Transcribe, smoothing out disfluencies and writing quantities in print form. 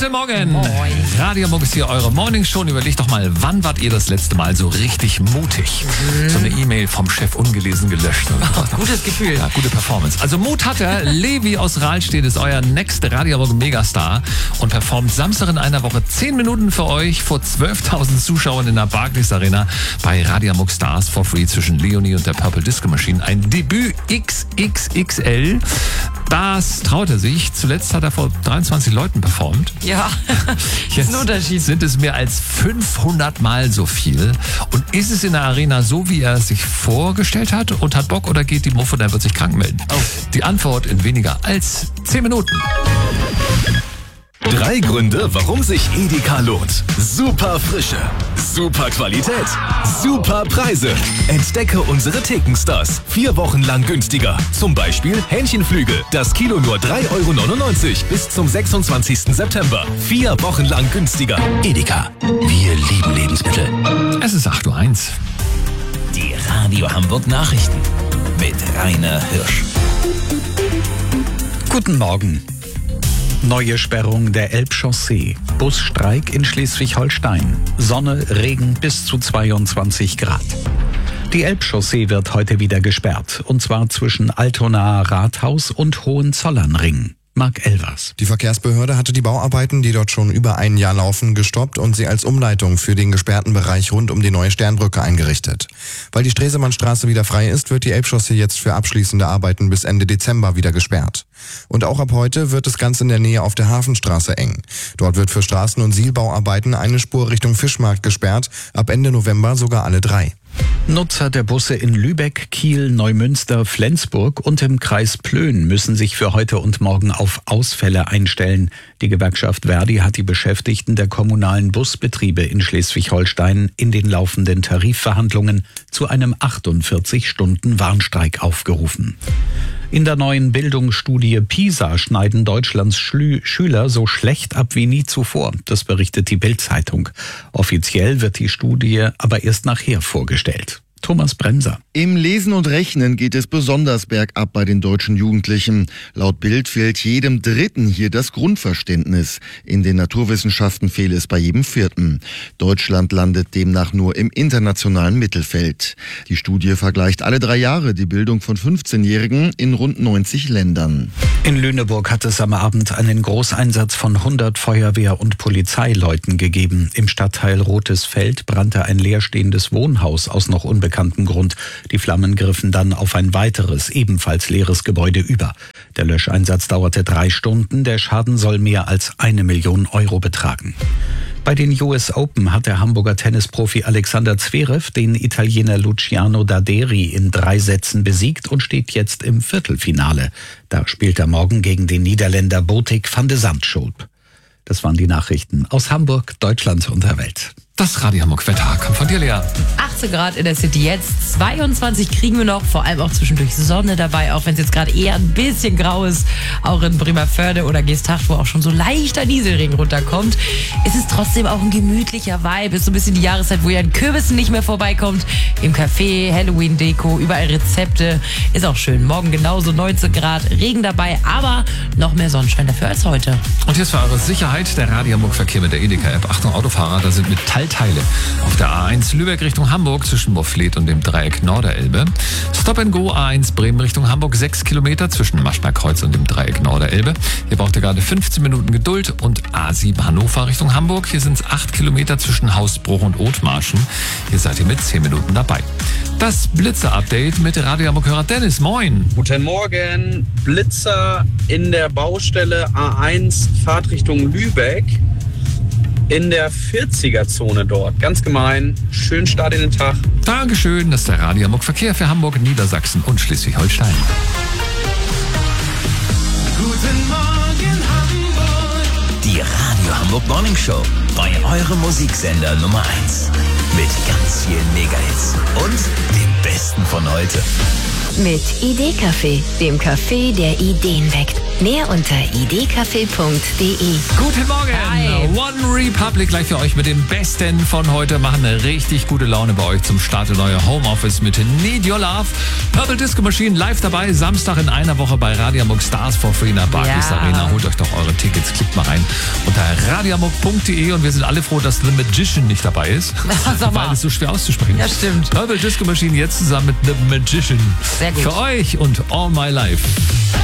Guten Morgen. Moin. Radio Hamburg ist hier eure Morning Show. Überlegt doch mal, wann wart ihr das letzte Mal so richtig mutig? So eine E-Mail vom Chef ungelesen gelöscht. Gutes Gefühl. Ja, gute Performance. Also Mut hat er. Levi aus Rahlstedt ist euer next Radio Hamburg Megastar und performt Samstag in einer Woche 10 Minuten für euch vor 12.000 Zuschauern in der Barclays Arena bei Radio Hamburg Stars for Free zwischen Leonie und der Purple Disco Machine. Ein Debüt XXXL. Das traut er sich. Zuletzt hat er vor 23 Leuten performt. Ja, das ist ein Unterschied. Sind es mehr als 500 Mal so viel. Und ist es in der Arena so, wie er es sich vorgestellt hat und hat Bock oder geht die Muffe und er wird sich krank melden? Oh. Die Antwort in weniger als 10 Minuten. 3 Gründe, warum sich Edeka lohnt. Super Frische, super Qualität, super Preise. Entdecke unsere Thekenstars. 4 Wochen lang günstiger. Zum Beispiel Hähnchenflügel. Das Kilo nur 3,99 € bis zum 26. September. 4 Wochen lang günstiger. Edeka. Wir lieben Lebensmittel. Es ist 8.01 Uhr. Die Radio Hamburg Nachrichten mit Rainer Hirsch. Guten Morgen. Neue Sperrung der Elbchaussee. Busstreik in Schleswig-Holstein. Sonne, Regen bis zu 22 Grad. Die Elbchaussee wird heute wieder gesperrt. Und zwar zwischen Altonaer Rathaus und Hohenzollernring. Marc Elvers. Die Verkehrsbehörde hatte die Bauarbeiten, die dort schon über ein Jahr laufen, gestoppt und sie als Umleitung für den gesperrten Bereich rund um die neue Sternbrücke eingerichtet. Weil die Stresemannstraße wieder frei ist, wird die Elbchaussee jetzt für abschließende Arbeiten bis Ende Dezember wieder gesperrt. Und auch ab heute wird es ganz in der Nähe auf der Hafenstraße eng. Dort wird für Straßen- und Sielbauarbeiten eine Spur Richtung Fischmarkt gesperrt, ab Ende November sogar alle 3. Nutzer der Busse in Lübeck, Kiel, Neumünster, Flensburg und im Kreis Plön müssen sich für heute und morgen auf Ausfälle einstellen. Die Gewerkschaft Verdi hat die Beschäftigten der kommunalen Busbetriebe in Schleswig-Holstein in den laufenden Tarifverhandlungen zu einem 48-Stunden-Warnstreik aufgerufen. In der neuen Bildungsstudie PISA schneiden Deutschlands Schüler so schlecht ab wie nie zuvor. Das berichtet die Bild-Zeitung. Offiziell wird die Studie aber erst nachher vorgestellt. Thomas Bremser. Im Lesen und Rechnen geht es besonders bergab bei den deutschen Jugendlichen. Laut Bild fehlt jedem Dritten hier das Grundverständnis. In den Naturwissenschaften fehle es bei jedem Vierten. Deutschland landet demnach nur im internationalen Mittelfeld. Die Studie vergleicht alle 3 Jahre die Bildung von 15-Jährigen in rund 90 Ländern. In Lüneburg hat es am Abend einen Großeinsatz von 100 Feuerwehr- und Polizeileuten gegeben. Im Stadtteil Rotes Feld brannte ein leerstehendes Wohnhaus aus noch unbekanntem Grund. Die Flammen griffen dann auf ein weiteres, ebenfalls leeres Gebäude über. Der Löscheinsatz dauerte 3 Stunden. Der Schaden soll mehr als 1 Million € betragen. Bei den US Open hat der Hamburger Tennisprofi Alexander Zverev den Italiener Luciano Daderi in 3 Sätzen besiegt und steht jetzt im Viertelfinale. Da spielt er morgen gegen den Niederländer Botik van de Zandschulp. Das waren die Nachrichten aus Hamburg, Deutschland und der Welt. Das Radio Hamburg Wetter kommt von dir, Lea. 18 Grad in der City jetzt, 22 kriegen wir noch, vor allem auch zwischendurch Sonne dabei, auch wenn es jetzt gerade eher ein bisschen grau ist, auch in Bremervörde oder Geesthacht, wo auch schon so leichter Nieselregen runterkommt. Es ist trotzdem auch ein gemütlicher Vibe, ist so ein bisschen die Jahreszeit, wo ihr an Kürbissen nicht mehr vorbeikommt, im Café, Halloween-Deko, überall Rezepte, ist auch schön. Morgen genauso 19 Grad, Regen dabei, aber noch mehr Sonnenschein dafür als heute. Und hier ist für eure Sicherheit der Radio Hamburg Verkehr mit der Edeka-App. Achtung Autofahrer, da sind Metallteile auf der A1 Lübeck Richtung Hamburg zwischen Mofflet und dem Dreieck Norderelbe. Stop and Go A1 Bremen Richtung Hamburg 6 Kilometer zwischen Maschmerkreuz und dem Dreieck Norderelbe. Hier braucht ihr gerade 15 Minuten Geduld. Und A7 Hannover Richtung Hamburg. Hier sind es 8 Kilometer zwischen Hausbruch und Othmarschen. Hier seid ihr mit 10 Minuten dabei. Das Blitzer-Update mit Radio Hamburg-Hörer Dennis. Moin. Guten Morgen. Blitzer in der Baustelle A1 Fahrtrichtung Lübeck. In der 40er-Zone dort. Ganz gemein. Schönen Start in den Tag. Dankeschön. Das ist der Radio Hamburg Verkehr für Hamburg, Niedersachsen und Schleswig-Holstein. Guten Morgen Hamburg. Die Radio Hamburg Morning Show bei eurem Musiksender Nummer 1. Mit ganz vielen Megahits und dem Besten von heute. Mit Idee-Café, dem Café, der Ideen weckt. Mehr unter ideecafé.de. Guten Morgen. Hi. One Republic gleich für euch mit dem Besten von heute. Machen eine richtig gute Laune bei euch zum Start in euer Homeoffice mit Need Your Love. Purple Disco Machine live dabei. Samstag in einer Woche bei Radio Hamburg Stars for Free in der Barclays Arena. Holt euch doch eure Tickets. Klickt mal rein unter radiohamburg.de und wir sind alle froh, dass The Magician nicht dabei ist. Weil es so schwer auszusprechen ist. Ja, stimmt. Purple Disco Machine jetzt zusammen mit The Magician. Sehr gut. Für euch und All My Life.